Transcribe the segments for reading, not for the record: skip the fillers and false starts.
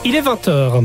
Il est 20h.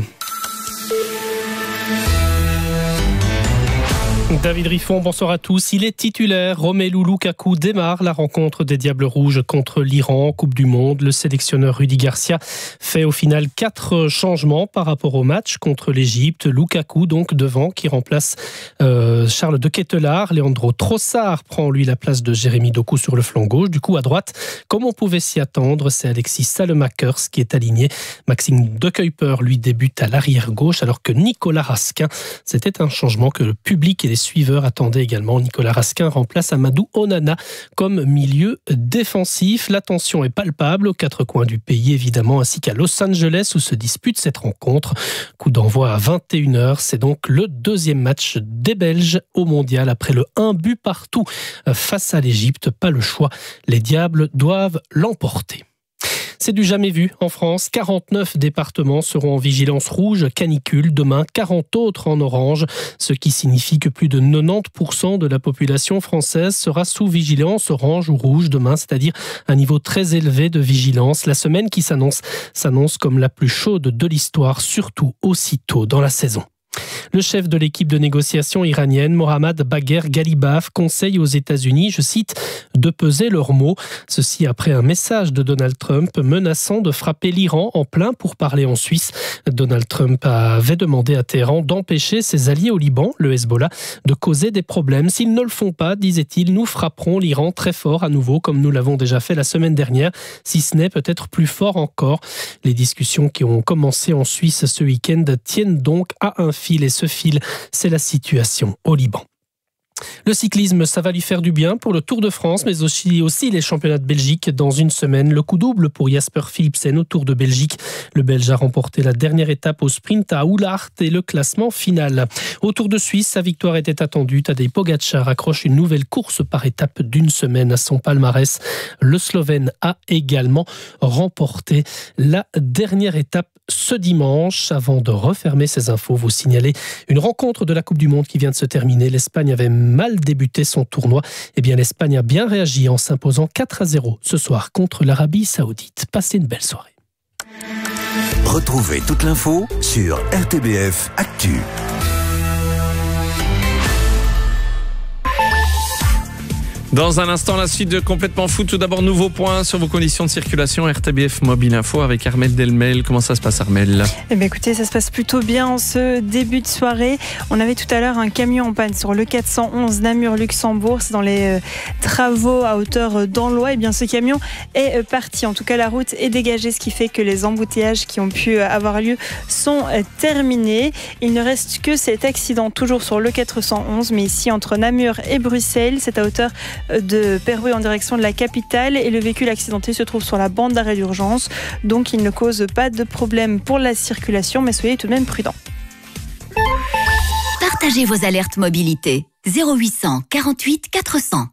David Riffon, bonsoir à tous. Il est titulaire. Romelu Lukaku démarre la rencontre des Diables Rouges contre l'Iran en Coupe du Monde. Le sélectionneur Rudy Garcia fait au final 4 changements par rapport au match contre l'Égypte. Lukaku donc devant qui remplace Charles de Ketelaere. Leandro Trossard prend lui la place de Jérémy Doku sur le flanc gauche. Du coup à droite, comme on pouvait s'y attendre, c'est Alexis Salemakers qui est aligné. Maxime De Cuyper lui débute à l'arrière gauche alors que Nicolas Raskin, c'était un changement que le public et les suiveurs attendaient également. Nicolas Raskin remplace Amadou Onana comme milieu défensif. La tension est palpable aux 4 coins du pays évidemment, ainsi qu'à Los Angeles où se dispute cette rencontre. Coup d'envoi à 21h. C'est donc le 2e match des Belges au Mondial après le 1 but partout face à l'Égypte. Pas le choix. Les Diables doivent l'emporter. C'est du jamais vu en France. 49 départements seront en vigilance rouge canicule. Demain, 40 autres en orange. Ce qui signifie que plus de 90% de la population française sera sous vigilance orange ou rouge demain, c'est-à-dire un niveau très élevé de vigilance. La semaine qui s'annonce comme la plus chaude de l'histoire, surtout aussitôt dans la saison. Le chef de l'équipe de négociation iranienne, Mohammad Bagher Ghalibaf, conseille aux États-Unis, je cite, de peser leurs mots. Ceci après un message de Donald Trump menaçant de frapper l'Iran en plein pourparlers en Suisse. Donald Trump avait demandé à Téhéran d'empêcher ses alliés au Liban, le Hezbollah, de causer des problèmes. S'ils ne le font pas, disait-il, nous frapperons l'Iran très fort à nouveau, comme nous l'avons déjà fait la semaine dernière, si ce n'est peut-être plus fort encore. Les discussions qui ont commencé en Suisse ce week-end tiennent donc à un fil, et ce fil, c'est la situation au Liban. Le cyclisme, ça va lui faire du bien pour le Tour de France, mais aussi les championnats de Belgique dans une semaine. Le coup double pour Jasper Philipsen au Tour de Belgique. Le Belge a remporté la dernière étape au sprint à Oulaart et le classement final. Au Tour de Suisse, sa victoire était attendue. Tadej Pogačar accroche une nouvelle course par étape d'une semaine à son palmarès. Le Slovène a également remporté la dernière étape ce dimanche. Avant de refermer ces infos, vous signalez une rencontre de la Coupe du Monde qui vient de se terminer. L'Espagne avait mal débuté son tournoi. Eh bien, l'Espagne a bien réagi en s'imposant 4-0 ce soir contre l'Arabie Saoudite. Passez une belle soirée. Retrouvez toute l'info sur RTBF Actu. Dans un instant, la suite de Complètement Foot. Tout d'abord, nouveau point sur vos conditions de circulation. RTBF Mobile Info avec Armelle Delmel. Comment ça se passe, Armelle ? Eh bien, écoutez, ça se passe plutôt bien en ce début de soirée. On avait tout à l'heure un camion en panne sur le 411 Namur-Luxembourg. C'est dans les travaux à hauteur d'Anlois. Eh bien, ce camion est parti. En tout cas, la route est dégagée, ce qui fait que les embouteillages qui ont pu avoir lieu sont terminés. Il ne reste que cet accident toujours sur le 411, mais ici entre Namur et Bruxelles. C'est à hauteur de Perouet en direction de la capitale et le véhicule accidenté se trouve sur la bande d'arrêt d'urgence, donc il ne cause pas de problème pour la circulation, mais soyez tout de même prudents. Partagez vos alertes mobilité 0800 48 400.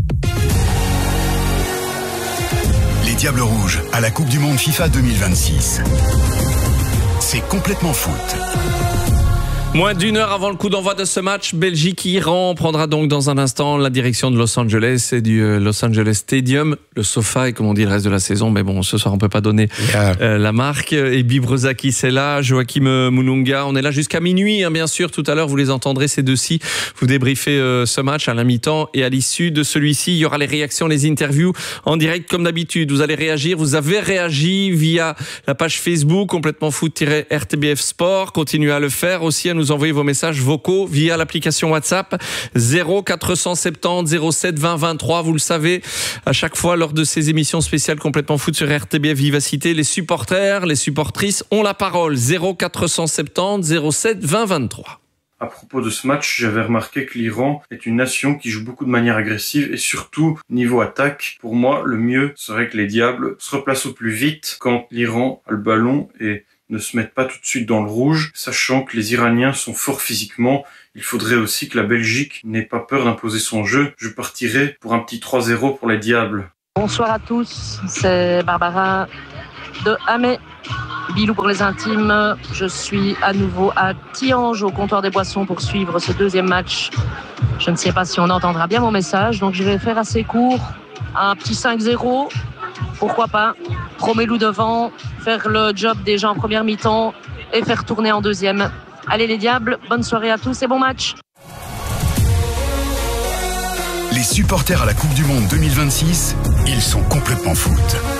Les Diables Rouges à la Coupe du Monde FIFA 2026. C'est Complètement Foot. Moins d'1 heure avant le coup d'envoi de ce match, Belgique-Iran prendra donc dans un instant la direction de Los Angeles et du Los Angeles Stadium. Le sofa est comme on dit le reste de la saison, mais bon, ce soir on peut pas donner la marque. Et Bibrezaki c'est là, Joachim Mununga, on est là jusqu'à minuit, hein, bien sûr. Tout à l'heure vous les entendrez ces deux-ci, vous débriefez ce match à la mi-temps et à l'issue de celui-ci, il y aura les réactions, les interviews en direct comme d'habitude. Vous allez réagir, vous avez réagi via la page Facebook Complètement Foot-RTBF Sport. Continuez à le faire aussi, à nous envoyer vos messages vocaux via l'application WhatsApp 0470 07 20 23. Vous le savez, à chaque fois lors de ces émissions spéciales Complètement Foot sur RTBF Vivacité, les supporters, les supportrices ont la parole. 0470 07 20 23. À propos de ce match, j'avais remarqué que l'Iran est une nation qui joue beaucoup de manière agressive et surtout niveau attaque. Pour moi, le mieux serait que les Diables se replacent au plus vite quand l'Iran a le ballon et ne se mettent pas tout de suite dans le rouge, sachant que les Iraniens sont forts physiquement. Il faudrait aussi que la Belgique n'ait pas peur d'imposer son jeu. Je partirais pour un petit 3-0 pour les Diables. Bonsoir à tous, c'est Barbara de Hamé. Bilou pour les intimes. Je suis à nouveau à Tihange au comptoir des boissons pour suivre ce deuxième match. Je ne sais pas si on entendra bien mon message, donc je vais faire assez court. Un petit 5-0, pourquoi pas. Romelu devant, faire le job déjà en première mi-temps et faire tourner en deuxième. Allez les Diables, bonne soirée à tous et bon match. Les supporters à la Coupe du Monde 2026, ils sont complètement foot.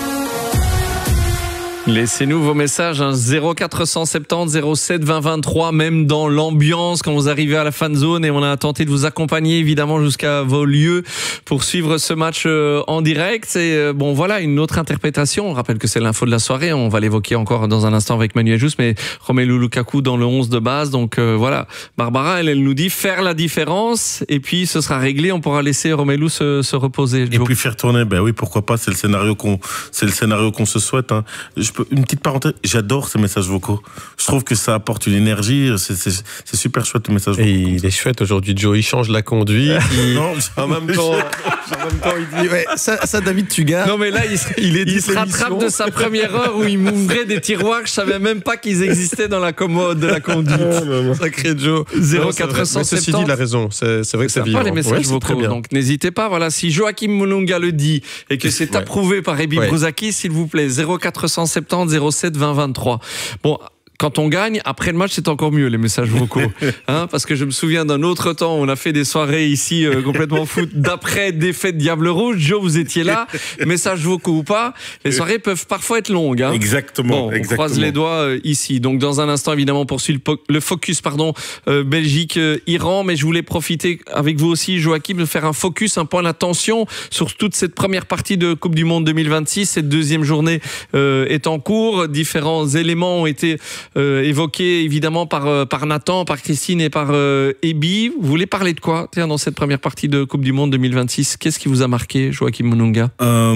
Laissez-nous vos messages, 0470 07 20 23, même dans l'ambiance quand vous arrivez à la fan zone, et on a tenté de vous accompagner évidemment jusqu'à vos lieux pour suivre ce match en direct. Et bon voilà, une autre interprétation, on rappelle que c'est l'info de la soirée, on va l'évoquer encore dans un instant avec Manuel Juste, mais Romelu Lukaku dans le 11 de base, donc voilà, Barbara elle nous dit faire la différence et puis ce sera réglé, on pourra laisser Romelu se reposer. Et puis faire tourner, ben oui, pourquoi pas, c'est le scénario qu'on se souhaite, hein. Une petite parenthèse, j'adore ces messages vocaux. Je trouve que ça apporte une énergie, c'est super chouette, les messages vocaux. Et il est chouette aujourd'hui, Joe, il change la conduite. En même temps, il dit, ouais, ça David, tu gagnes. Non mais là, il se rattrape de sa première heure où il m'ouvrait des tiroirs que je savais même pas qu'ils existaient dans la commode de la conduite. Sacré Joe. 0470. Ceci dit, il a raison, c'est vrai que c'est vivant. Pas les messages vocaux, donc n'hésitez pas. Voilà, si Joachim Moulunga le dit et que c'est approuvé par Ebi Brouzaki, s'il vous plaît, 0470 07 20 23. Bon, quand on gagne, après le match, c'est encore mieux, les messages vocaux. Hein, parce que je me souviens d'un autre temps, on a fait des soirées ici complètement foot d'après défaite Diable Rouge. Joe, vous étiez là. Messages vocaux ou pas, les soirées peuvent parfois être longues. Hein. Exactement. Bon, on croise les doigts ici. Donc, dans un instant, évidemment, on poursuit le focus, Belgique-Iran. Mais je voulais profiter avec vous aussi, Joachim, de faire un focus, un point d'attention sur toute cette première partie de Coupe du Monde 2026. Cette deuxième journée est en cours. Différents éléments ont été évoqué évidemment par Nathan, par Christine et par Ebi. Vous voulez parler de quoi dans cette première partie de Coupe du Monde 2026? Qu'est-ce qui vous a marqué, Joachim Moulunga?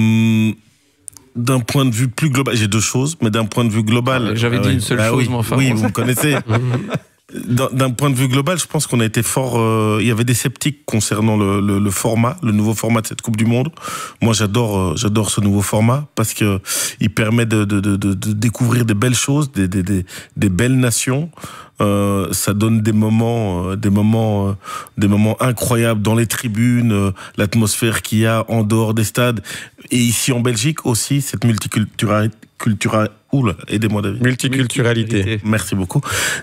D'un point de vue plus global, j'ai deux choses, mais d'un point de vue global... J'avais dit une seule chose, mais enfin... Oui, vous me connaissez. D'un point de vue global, je pense qu'on a été fort... il y avait des sceptiques concernant le format, le nouveau format de cette Coupe du Monde. Moi, j'adore ce nouveau format parce que il permet de découvrir des belles choses, des belles nations. Ça donne des moments incroyables dans les tribunes, l'atmosphère qu'il y a en dehors des stades. Et ici en Belgique aussi, cette aidez-moi David. Multiculturalité. Merci beaucoup.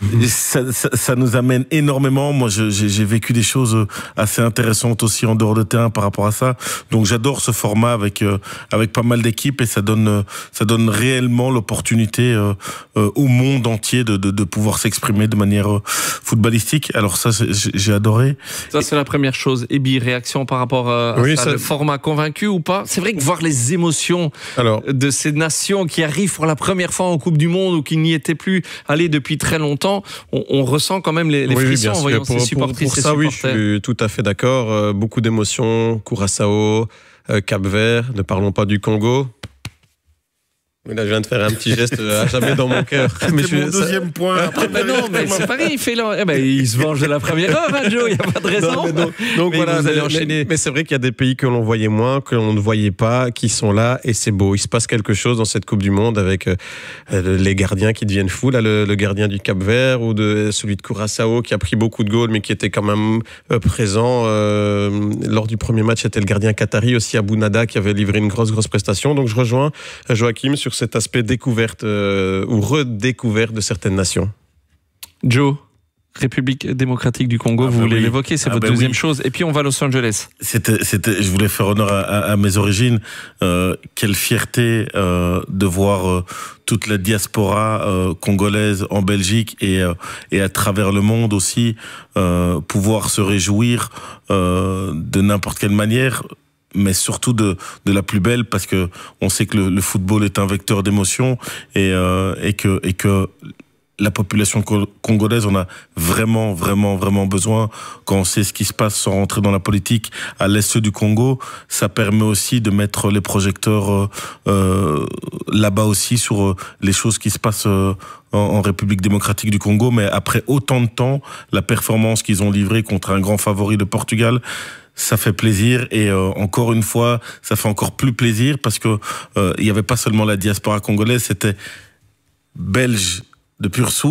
Ça nous amène énormément. Moi, j'ai vécu des choses assez intéressantes aussi en dehors de terrain par rapport à ça. Donc, j'adore ce format avec pas mal d'équipes et ça donne réellement l'opportunité au monde entier de pouvoir s'exprimer de manière footballistique. Alors ça, j'ai adoré. Ça, c'est la première chose. Ebi, réaction par rapport à ça, le format, convaincu ou pas? C'est vrai que voir les émotions de ces nations qui arrivent pour la première fois en Coupe du Monde ou qui n'y étaient plus allées depuis très longtemps, on ressent quand même les frissons en voyant ces supportrices. Pour ça, oui, je suis tout à fait d'accord. Beaucoup d'émotions. Curaçao, Cap-Vert, ne parlons pas du Congo. Là, je viens de faire un petit geste à jamais dans mon cœur. C'est mon deuxième point. Non, mais c'est pareil, il fait il se venge de la première heure, hein, Joe, il n'y a pas de raison. Donc voilà, vous allez enchaîner. Mais c'est vrai qu'il y a des pays que l'on voyait moins, que l'on ne voyait pas, qui sont là, et c'est beau. Il se passe quelque chose dans cette Coupe du Monde avec les gardiens qui deviennent fous, là, le gardien du Cap-Vert ou celui de Curaçao qui a pris beaucoup de goals, mais qui était quand même présent. Lors du premier match, c'était le gardien qatari aussi, Abou Nada, qui avait livré une grosse prestation. Donc je rejoins Joachim sur cet aspect découverte ou redécouverte de certaines nations. Joe, République démocratique du Congo, vous voulez l'évoquer, c'est votre deuxième chose. Et puis on va à Los Angeles. Je voulais faire honneur à mes origines. Quelle fierté de voir toute la diaspora congolaise en Belgique et à travers le monde aussi pouvoir se réjouir de n'importe quelle manière, mais surtout de la plus belle, parce que on sait que le football est un vecteur d'émotion et que la population congolaise en a vraiment besoin. Quand on sait ce qui se passe sans rentrer dans la politique à l'est du Congo, ça permet aussi de mettre les projecteurs là-bas aussi sur les choses qui se passent en République démocratique du Congo. Mais après autant de temps, la performance qu'ils ont livrée contre un grand favori de Portugal, ça fait plaisir et encore une fois, ça fait encore plus plaisir parce que il y avait pas seulement la diaspora congolaise, c'était belge de pure souche,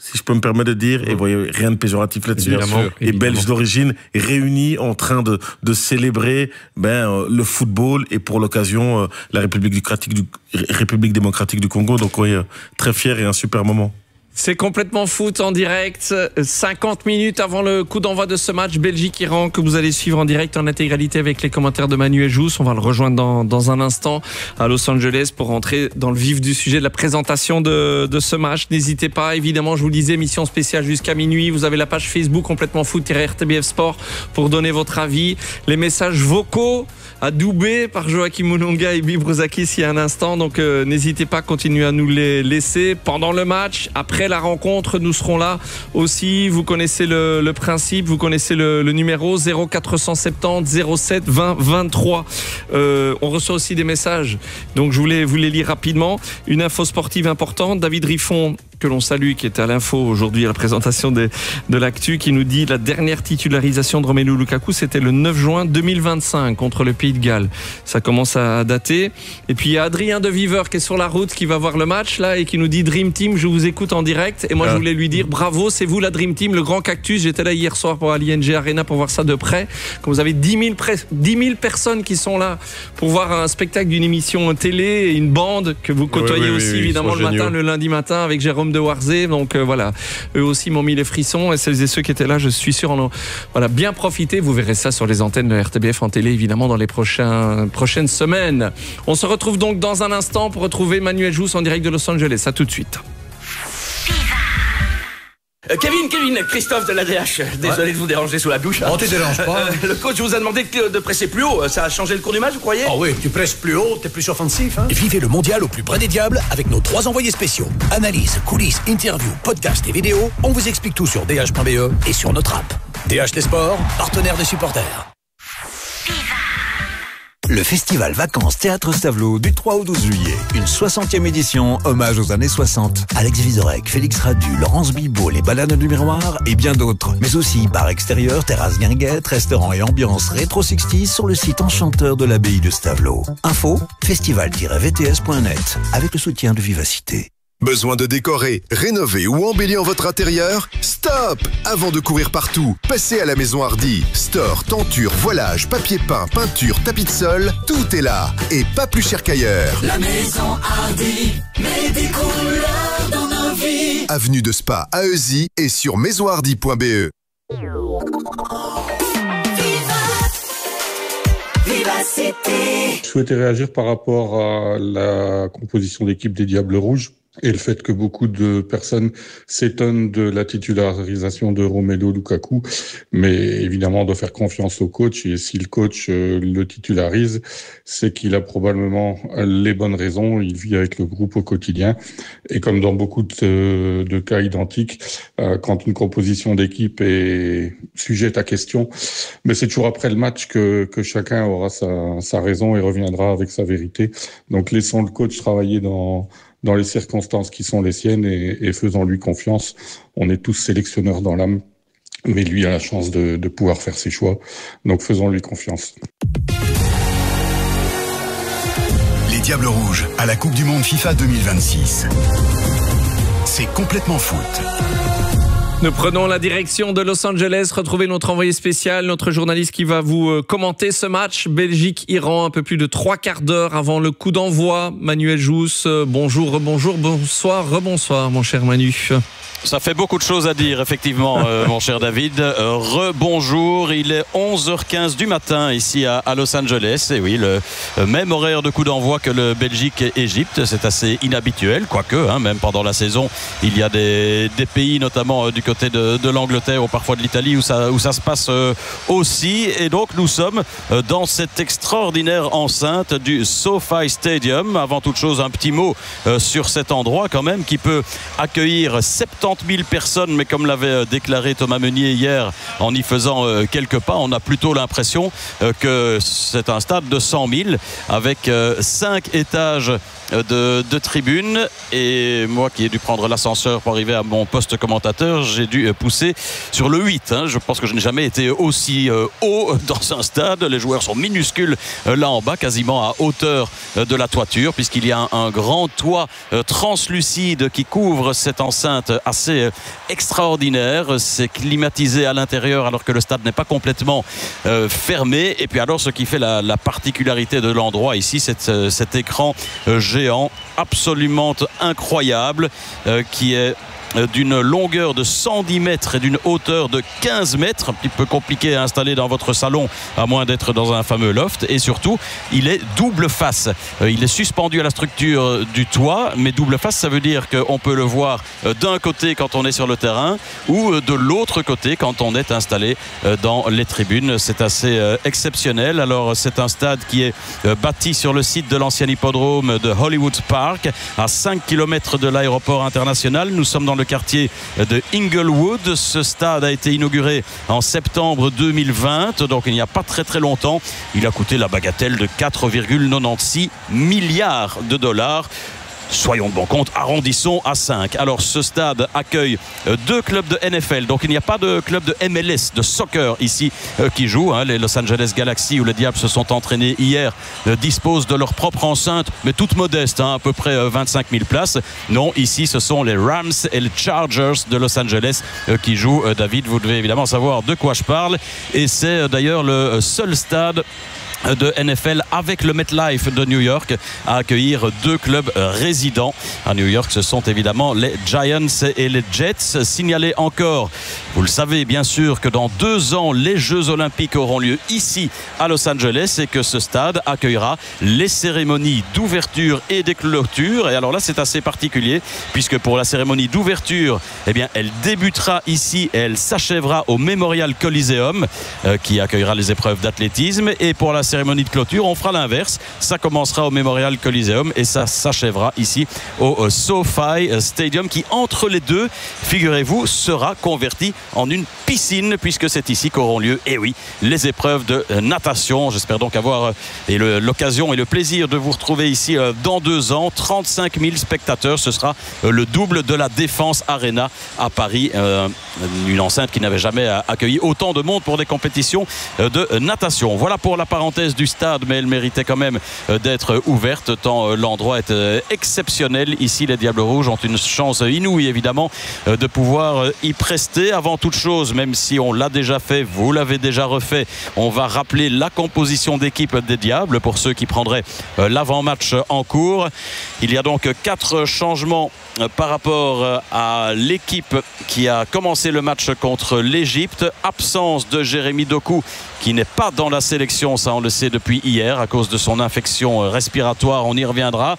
si je peux me permettre de dire, et voyez, rien de péjoratif là-dessus, et Belges d'origine réunis en train de célébrer le football et pour l'occasion la République démocratique du Congo. Donc oui, très fier et un super moment. C'est complètement foot en direct, 50 minutes avant le coup d'envoi de ce match Belgique-Iran que vous allez suivre en direct en intégralité avec les commentaires de Manuel Jousse. On va le rejoindre dans un instant à Los Angeles pour rentrer dans le vif du sujet de la présentation de ce match. N'hésitez pas, évidemment, je vous le disais, émission spéciale jusqu'à minuit. Vous avez la page Facebook complètement foot-RTBF Sport pour donner votre avis. Les messages vocaux adoubés par Joachim Moulonga et Bill Bruzakis il y a un instant. Donc n'hésitez pas à continuer à nous les laisser pendant le match, après la rencontre, nous serons là aussi. Vous connaissez le principe, vous connaissez le numéro 0470 07 20 23. On reçoit aussi des messages, donc je voulais vous les lire rapidement. Une info sportive importante, David Riffon, que l'on salue, qui était à l'info aujourd'hui à la présentation de l'actu, qui nous dit la dernière titularisation de Romelu Lukaku, c'était le 9 juin 2025 contre le Pays de Galles. Ça commence à dater. Et puis il y a Adrien de Viver qui est sur la route, qui va voir le match là et qui nous dit Dream Team, je vous écoute en direct. Et moi je voulais lui dire bravo, c'est vous la Dream Team, le grand cactus. J'étais là hier soir pour l'ING Arena pour voir ça de près. Quand vous avez 10 000 personnes qui sont là pour voir un spectacle d'une émission télé et une bande que vous côtoyez aussi évidemment le matin, le lundi matin avec Jérôme de Warzé, donc voilà, eux aussi m'ont mis les frissons et celles et ceux qui étaient là, je suis sûr, en ont bien profité. Vous verrez ça sur les antennes de RTBF en télé évidemment dans les prochaines semaines. On se retrouve donc dans un instant pour retrouver Manuel Jousse en direct de Los Angeles. À tout de suite. Kevin, Christophe de l'ADH, désolé de vous déranger sous la douche. On te dérange pas. Le coach vous a demandé de presser plus haut, ça a changé le cours du match, vous croyez? Ah oui, tu presses plus haut, t'es plus offensif. Vivez le mondial au plus près des diables avec nos 3 envoyés spéciaux. Analyse, coulisses, interviews, podcasts et vidéos, on vous explique tout sur dh.be et sur notre app. DH des sports, partenaire des supporters. Le festival Vacances Théâtre Stavelot du 3 au 12 juillet. Une 60e édition, hommage aux années 60. Alex Vizorek, Félix Radu, Laurence Bibot, les Bananes du Miroir et bien d'autres. Mais aussi bar extérieur, terrasse guinguette, restaurant et ambiance rétro 60s sur le site enchanteur de l'abbaye de Stavelot. Info, festival-vts.net avec le soutien de Vivacité. Besoin de décorer, rénover ou embellir votre intérieur? Stop! Avant de courir partout, passez à la Maison Hardy. Store, tenture, voilage, papier peint, peinture, tapis de sol, tout est là. Et pas plus cher qu'ailleurs. La Maison Hardy, met des couleurs dans nos vies. Avenue de Spa à Euzy et sur maisonhardy.be. Vivacité. Je souhaitais réagir par rapport à la composition d'équipe des Diables Rouges et le fait que beaucoup de personnes s'étonnent de la titularisation de Romelu Lukaku. Mais évidemment, on doit faire confiance au coach. Et si le coach le titularise, c'est qu'il a probablement les bonnes raisons. Il vit avec le groupe au quotidien. Et comme dans beaucoup de cas identiques, quand une composition d'équipe est sujette à question, mais c'est toujours après le match que chacun aura sa raison et reviendra avec sa vérité. Donc laissons le coach travailler dans les circonstances qui sont les siennes et faisons-lui confiance. On est tous sélectionneurs dans l'âme, mais lui a la chance de pouvoir faire ses choix. Donc faisons-lui confiance. Les Diables Rouges à la Coupe du Monde FIFA 2026. C'est complètement foot. Nous prenons la direction de Los Angeles. Retrouvez notre envoyé spécial, notre journaliste qui va vous commenter ce match Belgique-Iran, un peu plus de 3/4 d'heure avant le coup d'envoi. Manuel Jousse, bonjour, rebonjour, bonsoir, rebonsoir mon cher Manu. Ça fait beaucoup de choses à dire, effectivement, mon cher David. Rebonjour, il est 11h15 du matin ici à Los Angeles. Et oui, le même horaire de coup d'envoi que le Belgique-Égypte. C'est assez inhabituel, quoique, même pendant la saison, il y a des pays, notamment du côté de l'Angleterre ou parfois de l'Italie, où ça se passe aussi. Et donc, nous sommes dans cette extraordinaire enceinte du SoFi Stadium. Avant toute chose, un petit mot sur cet endroit, quand même, qui peut accueillir 70 000 personnes, mais comme l'avait déclaré Thomas Meunier hier en y faisant quelques pas, on a plutôt l'impression que c'est un stade de 100 000 avec 5 étages de tribunes. Et moi qui ai dû prendre l'ascenseur pour arriver à mon poste commentateur, j'ai j'ai dû pousser sur le 8. Je pense que je n'ai jamais été aussi haut dans un stade. Les joueurs sont minuscules là en bas, quasiment à hauteur de la toiture, puisqu'il y a un grand toit translucide qui couvre cette enceinte assez extraordinaire. C'est climatisé à l'intérieur alors que le stade n'est pas complètement fermé. Et puis alors, ce qui fait la particularité de l'endroit ici, c'est cet écran géant absolument incroyable qui est d'une longueur de 110 mètres et d'une hauteur de 15 mètres, un petit peu compliqué à installer dans votre salon à moins d'être dans un fameux loft, et surtout il est double face. Il est suspendu à la structure du toit, mais double face, ça veut dire qu'on peut le voir d'un côté quand on est sur le terrain ou de l'autre côté quand on est installé dans les tribunes. C'est assez exceptionnel. Alors c'est un stade qui est bâti sur le site de l'ancien hippodrome de Hollywood Park, à 5 km de l'aéroport international. Nous sommes dans le quartier de Inglewood. Ce stade a été inauguré en septembre 2020, donc il n'y a pas très longtemps. Il a coûté la bagatelle de 4,96 milliards de dollars. Soyons de bon compte, arrondissons à 5. Alors ce stade accueille 2 clubs de NFL, donc il n'y a pas de club de MLS, de soccer ici qui jouent. Les Los Angeles Galaxy, où les Diables se sont entraînés hier, disposent de leur propre enceinte, mais toute modeste, à peu près 25 000 places. Non, ici ce sont les Rams et les Chargers de Los Angeles qui jouent. David, vous devez évidemment savoir de quoi je parle, et c'est d'ailleurs le seul stade de NFL avec le MetLife de New York à accueillir 2 clubs résidents. À New York, ce sont évidemment les Giants et les Jets. Signalez encore, vous le savez bien sûr, que dans 2 ans, les Jeux Olympiques auront lieu ici à Los Angeles et que ce stade accueillera les cérémonies d'ouverture et des clôtures. Et alors là, c'est assez particulier puisque pour la cérémonie d'ouverture, eh bien, elle débutera ici et elle s'achèvera au Memorial Coliseum qui accueillera les épreuves d'athlétisme. Et pour la cérémonie de clôture, on fera l'inverse. Ça commencera au Memorial Coliseum et ça s'achèvera ici au SoFi Stadium, qui entre les deux, figurez-vous, sera converti en une piscine, puisque c'est ici qu'auront lieu, et oui, les épreuves de natation. J'espère donc avoir l'occasion et le plaisir de vous retrouver ici dans 2 ans. 35 000 spectateurs, ce sera le double de la Défense Arena à Paris, une enceinte qui n'avait jamais accueilli autant de monde pour des compétitions de natation. Voilà pour la parenthèse du stade, mais elle méritait quand même d'être ouverte tant l'endroit est exceptionnel. Ici, les Diables Rouges ont une chance inouïe évidemment de pouvoir y prester. Avant toute chose, même si on l'a déjà fait, vous l'avez déjà refait, on va rappeler la composition d'équipe des Diables pour ceux qui prendraient l'avant-match en cours. Il y a donc 4 changements par rapport à l'équipe qui a commencé le match contre l'Égypte. Absence de Jérémy Doku, qui n'est pas dans la sélection, ça on le sait depuis hier à cause de son infection respiratoire, on y reviendra.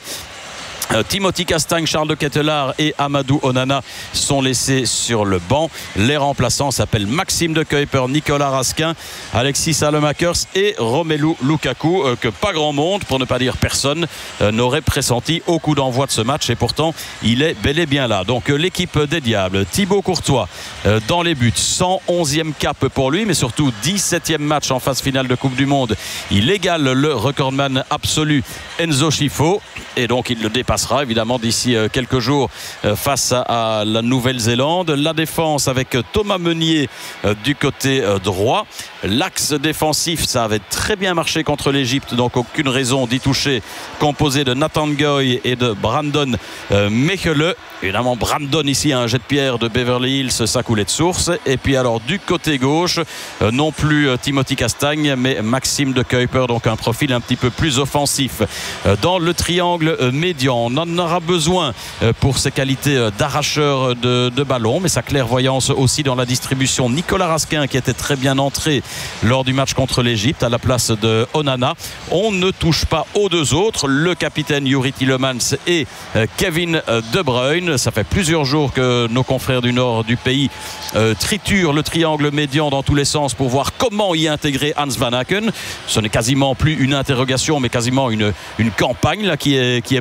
Timothy Castagne, Charles de Ketelaar et Amadou Onana sont laissés sur le banc. Les remplaçants s'appellent Maxime de Kuyper, Nicolas Raskin, Alexis Salemakers et Romelu Lukaku, que pas grand monde, pour ne pas dire personne, n'aurait pressenti au coup d'envoi de ce match, et pourtant il est bel et bien là. Donc l'équipe des Diables, Thibaut Courtois dans les buts, 111e cap pour lui, mais surtout 17e match en phase finale de Coupe du Monde. Il égale le recordman absolu Enzo Scifo, et donc il le dépassera évidemment d'ici quelques jours face à la Nouvelle-Zélande. La défense avec Thomas Meunier du côté droit. L'axe défensif, ça avait très bien marché contre l'Égypte, donc aucune raison d'y toucher, composé de Nathan Goy et de Brandon Mechele. Évidemment, Brandon ici, un jet de pierre de Beverly Hills, ça coulait de source. Et puis alors du côté gauche, non plus Timothy Castagne, mais Maxime de Kuyper, donc un profil un petit peu plus offensif. Dans le triangle médian, on en aura besoin pour ses qualités d'arracheur de ballon, mais sa clairvoyance aussi dans la distribution. Nicolas Raskin, qui était très bien entré lors du match contre l'Égypte à la place de Onana. On ne touche pas aux 2 autres, le capitaine Youri Tielemans et Kevin De Bruyne. Ça fait plusieurs jours que nos confrères du nord du pays triturent le triangle médian dans tous les sens pour voir comment y intégrer Hans Van Aken. Ce n'est quasiment plus une interrogation, mais quasiment une campagne là, qui est menée pour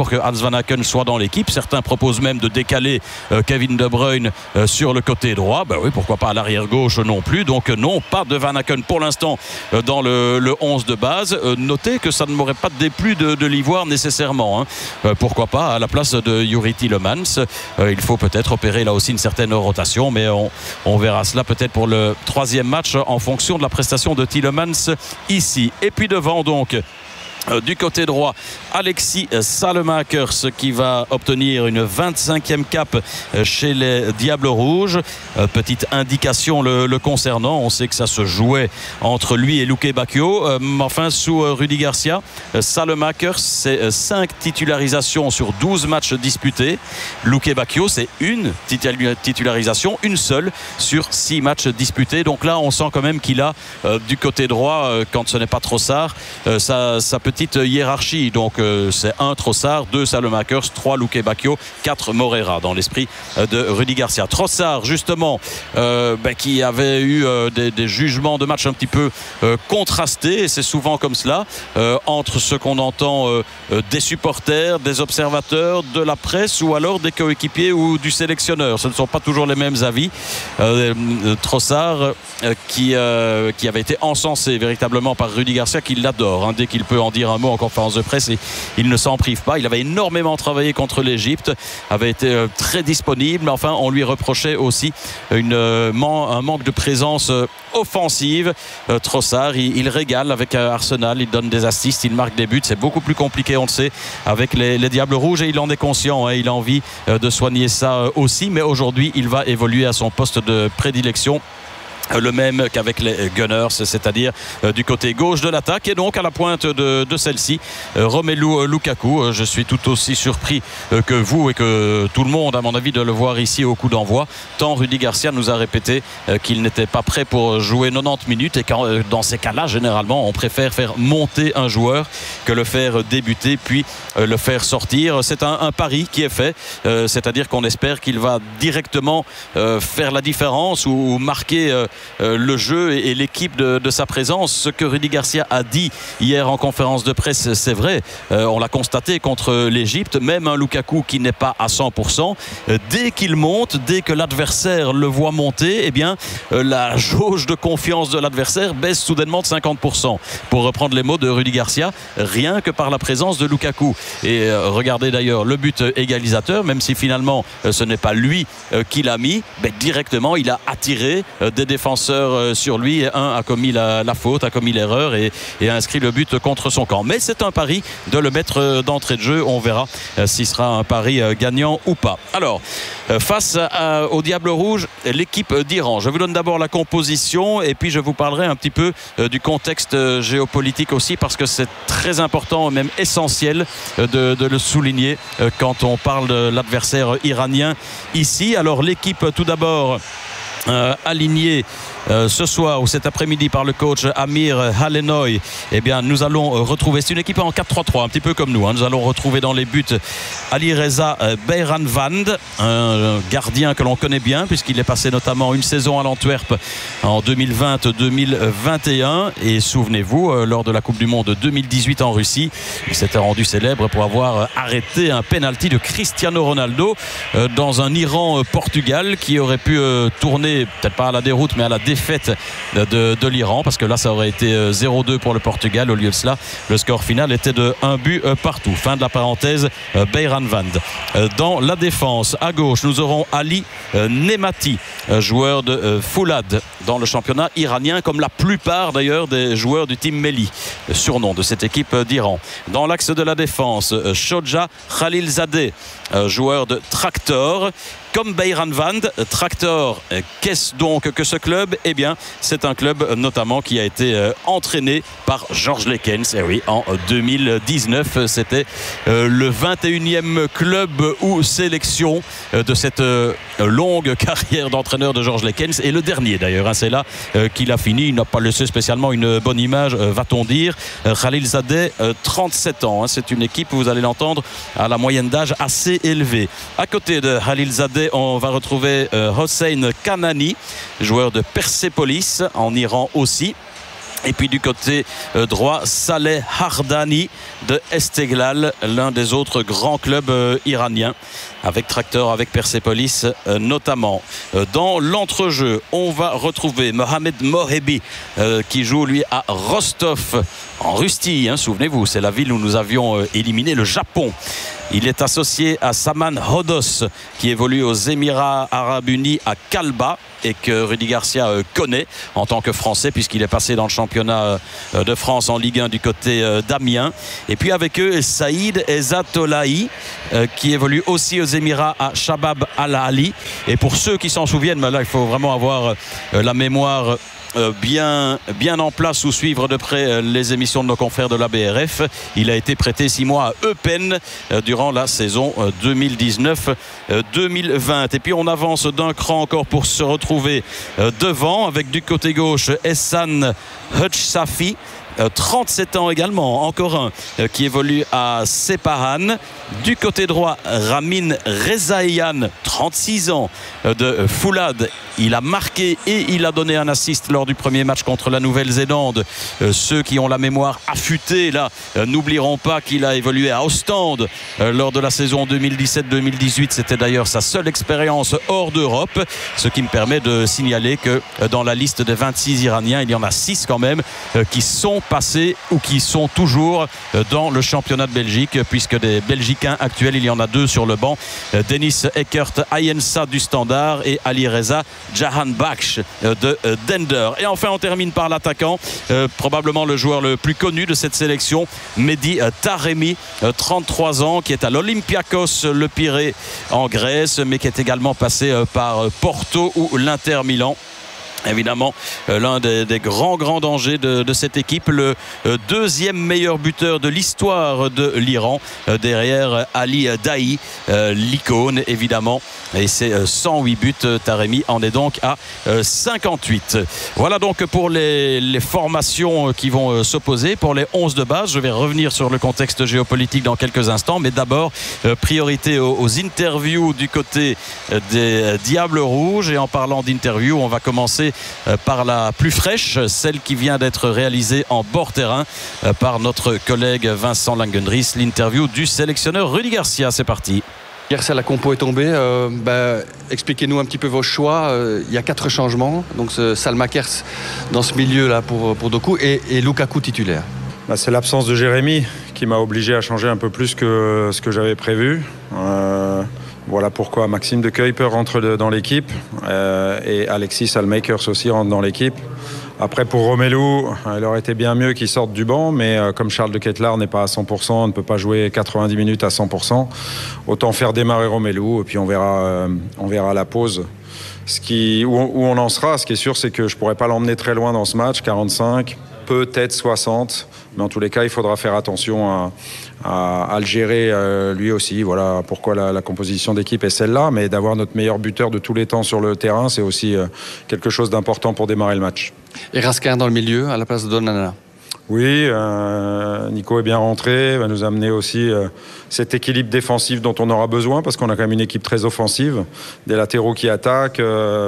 pour que Hans Vanaken soit dans l'équipe. Certains proposent même de décaler Kevin De Bruyne sur le côté droit. Ben oui, pourquoi pas à l'arrière gauche non plus. Donc non, pas de Vanaken pour l'instant dans le 11 de base. Notez que ça ne m'aurait pas déplu de l'Ivoire nécessairement. Pourquoi pas à la place de Youri Tielemans. Il faut peut-être opérer là aussi une certaine rotation, mais on verra cela peut-être pour le 3e match en fonction de la prestation de Tielemans ici. Et puis devant donc du côté droit, Alexis Salemakers qui va obtenir une 25e cape chez les Diables Rouges. Petite indication le concernant, on sait que ça se jouait entre lui et Luque Bacchio. Enfin, sous Rudy Garcia, Salemakers, c'est 5 titularisations sur 12 matchs disputés. Luque Bacchio, c'est une titularisation, une seule sur 6 matchs disputés. Donc là, on sent quand même qu'il a du côté droit, quand ce n'est pas Trossard, sa petite hiérarchie. Donc c'est 1 Trossard, 2 Salemakers, 3 Luque Bacchio, 4 Moreira dans l'esprit de Rudy Garcia. Trossard justement qui avait eu des jugements de match un petit peu contrastés, et c'est souvent comme cela entre ce qu'on entend des supporters, des observateurs, de la presse ou alors des coéquipiers ou du sélectionneur. Ce ne sont pas toujours les mêmes avis. Trossard qui avait été encensé véritablement par Rudy Garcia, qui l'adore dès qu'il peut en dire un mot en conférence de presse, et il ne s'en prive pas. Il avait énormément travaillé contre l'Égypte, avait été très disponible. Enfin, on lui reprochait aussi un manque de présence offensive. Trossard, il régale avec Arsenal, il donne des assists, il marque des buts. C'est beaucoup plus compliqué, on le sait, avec les Diables Rouges, et il en est conscient. Il a envie de soigner ça aussi, mais aujourd'hui, il va évoluer à son poste de prédilection, le même qu'avec les Gunners, c'est-à-dire du côté gauche de l'attaque, et donc à la pointe de celle-ci, Romelu Lukaku. Je suis tout aussi surpris que vous et que tout le monde, à mon avis, de le voir ici au coup d'envoi, tant Rudy Garcia nous a répété qu'il n'était pas prêt pour jouer 90 minutes, et quand dans ces cas-là, généralement, on préfère faire monter un joueur que le faire débuter puis le faire sortir. C'est un pari qui est fait, c'est-à-dire qu'on espère qu'il va directement faire la différence ou marquer le jeu et l'équipe de sa présence. Ce que Rudy Garcia a dit hier en conférence de presse, c'est vrai. On l'a constaté contre l'Égypte, même un Lukaku qui n'est pas à 100%, dès qu'il monte, dès que l'adversaire le voit monter, eh bien la jauge de confiance de l'adversaire baisse soudainement de 50%. Pour reprendre les mots de Rudy Garcia, rien que par la présence de Lukaku. Et regardez d'ailleurs le but égalisateur, même si finalement ce n'est pas lui qui l'a mis, mais directement il a attiré des défenseurs sur lui, et un a commis la faute, a commis l'erreur et a inscrit le but contre son camp. Mais c'est un pari de le mettre d'entrée de jeu. On verra s'il sera un pari gagnant ou pas. Alors, face au Diable Rouge, l'équipe d'Iran. Je vous donne d'abord la composition, et puis je vous parlerai un petit peu du contexte géopolitique aussi, parce que c'est très important, même essentiel de le souligner quand on parle de l'adversaire iranien ici. Alors l'équipe tout d'abord alignée ce soir ou cet après-midi par le coach Amir Halenoy. Eh bien, nous allons retrouver, c'est une équipe en 4-3-3, un petit peu comme nous, nous allons retrouver dans les buts Ali Reza Beiranvand, un gardien que l'on connaît bien puisqu'il est passé notamment une saison à l'Antwerp en 2020-2021, et souvenez-vous, lors de la Coupe du Monde 2018 en Russie, il s'était rendu célèbre pour avoir arrêté un penalty de Cristiano Ronaldo dans un Iran-Portugal qui aurait pu tourner, peut-être pas à la déroute, mais à la défaite de l'Iran, parce que là ça aurait été 0-2 pour le Portugal. Au lieu de cela, le score final était de 1 but partout. Fin de la parenthèse. Beiranvand. Dans la défense, à gauche, nous aurons Ali Nemati, joueur de Foulad dans le championnat iranien, comme la plupart d'ailleurs des joueurs du team Melli, surnom de cette équipe d'Iran. Dans l'axe de la défense, Shoja Khalilzadeh, joueur de Tractor. Comme Beiranvand, Tractor, qu'est-ce donc que ce club? Eh bien, c'est un club notamment qui a été entraîné par Georges Lekens. Et oui, en 2019, c'était le 21e club ou sélection de cette longue carrière d'entraîneur de Georges Lekens, et le dernier d'ailleurs. C'est là qu'il a fini. Il n'a pas laissé spécialement une bonne image, va-t-on dire. Khalilzadeh, 37 ans. C'est une équipe, vous allez l'entendre, à la moyenne d'âge assez élevée. À côté de Khalilzadeh, on va retrouver Hossein Kanani, joueur de Persepolis en Iran aussi. Et puis du côté droit, Saleh Hardani de Esteghlal, l'un des autres grands clubs iraniens, avec Tractor, avec Persepolis notamment. Dans l'entrejeu, on va retrouver Mohamed Mohebi qui joue lui à Rostov en Rustie, souvenez-vous, c'est la ville où nous avions éliminé le Japon. Il est associé à Saman Hodos qui évolue aux Émirats Arabes Unis à Kalba et que Rudy Garcia connaît en tant que Français puisqu'il est passé dans le championnat de France en Ligue 1 du côté d'Amiens. Et puis avec eux, Saïd Ezatolahi qui évolue aussi aux Émirats à Shabab Al-Ali. Et pour ceux qui s'en souviennent, là il faut vraiment avoir la mémoire bien en place ou suivre de près les émissions de nos confrères de la BRF. Il a été prêté 6 mois à Eupen durant la saison 2019-2020. Et puis on avance d'un cran encore pour se retrouver devant avec du côté gauche Ehsan Hutchsafi, 37 ans également, encore un qui évolue à Sepahan. Du côté droit, Ramin Rezaian, 36 ans, de Foulad. Il a marqué et il a donné un assist lors du premier match contre la Nouvelle-Zélande. Ceux qui ont la mémoire affûtée là n'oublieront pas qu'il a évolué à Ostende lors de la saison 2017-2018. C'était d'ailleurs sa seule expérience hors d'Europe, ce qui me permet de signaler que dans la liste des 26 Iraniens, il y en a 6 quand même qui sont passés ou qui sont toujours dans le championnat de Belgique, puisque des Belgicains actuels, il y en a 2 sur le banc, Denis Eckert Ayensa du Standard et Ali Reza Jahan Baksh de Dender. Et enfin on termine par l'attaquant, probablement le joueur le plus connu de cette sélection, Mehdi Taremi, 33 ans, qui est à l'Olympiakos Le Pirée en Grèce, mais qui est également passé par Porto ou l'Inter Milan. Évidemment, l'un des grands dangers de cette équipe, le deuxième meilleur buteur de l'histoire de l'Iran, derrière Ali Daei, l'icône évidemment, et c'est 108 buts. Taremi en est donc à 58. Voilà donc pour les formations qui vont s'opposer. Pour les 11 de base, je vais revenir sur le contexte géopolitique dans quelques instants, mais d'abord priorité aux interviews du côté des Diables Rouges. Et en parlant d'interviews, on va commencer par la plus fraîche, celle qui vient d'être réalisée en bord terrain par notre collègue Vincent Langendries, l'interview du sélectionneur Rudy Garcia. C'est parti. Garcia, la compo est tombée. Expliquez-nous un petit peu vos choix. Il y a 4 changements. Donc Salmakers dans ce milieu-là pour Doku et Lukaku titulaire. C'est l'absence de Jérémy qui m'a obligé à changer un peu plus que ce que j'avais prévu. Voilà pourquoi Maxime de Kuiper rentre dans l'équipe et Alexis Salmakers aussi rentre dans l'équipe. Après pour Romelu, il aurait été bien mieux qu'il sorte du banc, mais comme Charles de Ketelaar n'est pas à 100%, on ne peut pas jouer 90 minutes à 100%, autant faire démarrer Romelu et puis on verra à la pause où on en sera. Ce qui est sûr, c'est que je ne pourrais pas l'emmener très loin dans ce match, 45, peut-être 60, mais en tous les cas, il faudra faire attention à le gérer lui aussi. Voilà pourquoi la composition d'équipe est celle-là, mais d'avoir notre meilleur buteur de tous les temps sur le terrain, c'est aussi quelque chose d'important pour démarrer le match. Et Raskin dans le milieu à la place de Donana. Oui, Nico est bien rentré, va nous amener aussi cet équilibre défensif dont on aura besoin parce qu'on a quand même une équipe très offensive, des latéraux qui attaquent,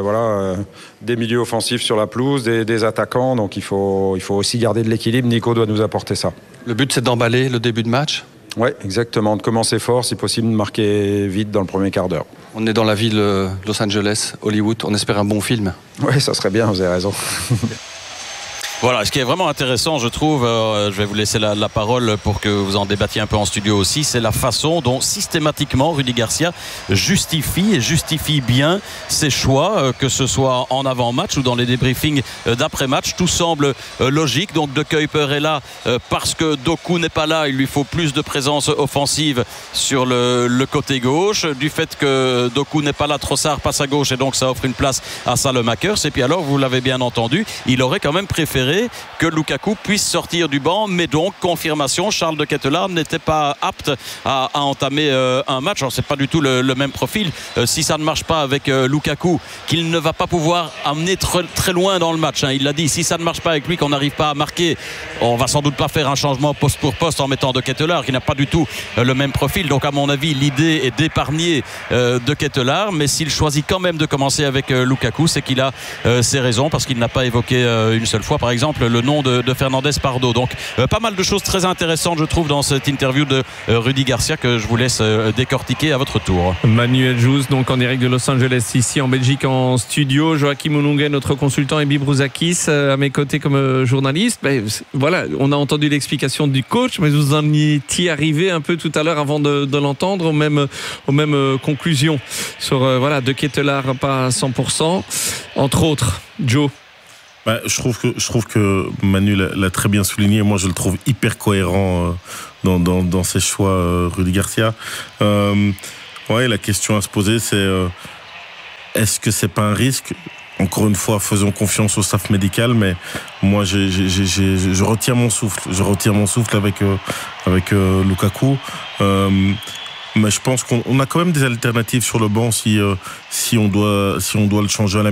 des milieux offensifs sur la pelouse, des attaquants, donc il faut aussi garder de l'équilibre. Nico doit nous apporter ça. Le but, c'est d'emballer le début de match ? Oui, exactement, de commencer fort, si possible de marquer vite dans le premier quart d'heure. On est dans la ville Los Angeles, Hollywood, on espère un bon film. Oui, ça serait bien, vous avez raison. Voilà, ce qui est vraiment intéressant, je trouve, je vais vous laisser la parole pour que vous en débattiez un peu en studio aussi, c'est la façon dont systématiquement Rudy Garcia justifie bien ses choix, que ce soit en avant-match ou dans les débriefings d'après-match. Tout semble logique. Donc De Kuiper est là parce que Doku n'est pas là, il lui faut plus de présence offensive sur le côté gauche. Du fait que Doku n'est pas là, Trossard passe à gauche et donc ça offre une place à Salmakers. Et puis alors, vous l'avez bien entendu, il aurait quand même préféré que Lukaku puisse sortir du banc, mais donc confirmation, Charles de Ketelaar n'était pas apte à entamer un match. Alors c'est pas du tout le même profil. Si ça ne marche pas avec Lukaku, qu'il ne va pas pouvoir amener très loin dans le match, il l'a dit, si ça ne marche pas avec lui, qu'on n'arrive pas à marquer, on va sans doute pas faire un changement poste pour poste en mettant de Ketelaar qui n'a pas du tout le même profil. Donc à mon avis, l'idée est d'épargner de Ketelaar, mais s'il choisit quand même de commencer avec Lukaku, c'est qu'il a ses raisons, parce qu'il n'a pas évoqué une seule fois par exemple exemple le nom de Fernandez Pardo. Donc pas mal de choses très intéressantes, je trouve, dans cette interview de Rudy Garcia que je vous laisse décortiquer à votre tour. Manuel Jousse, donc en direct de Los Angeles, ici en Belgique en studio. Joachim Ounungue, notre consultant, et Bibrouzakis à mes côtés comme journaliste. Voilà, on a entendu l'explication du coach, mais vous en étiez arrivé un peu tout à l'heure avant de l'entendre aux mêmes conclusions sur De Ketelaere pas à 100%, entre autres. Joe. Je trouve que Manu l'a très bien souligné. Moi, je le trouve hyper cohérent dans ses choix, Rudy Garcia. La question à se poser, c'est est-ce que c'est pas un risque? Encore une fois, faisons confiance au staff médical, mais moi, je retiens mon souffle. Je retiens mon souffle avec Lukaku. Mais je pense qu'on a quand même des alternatives sur le banc si on doit le changer à la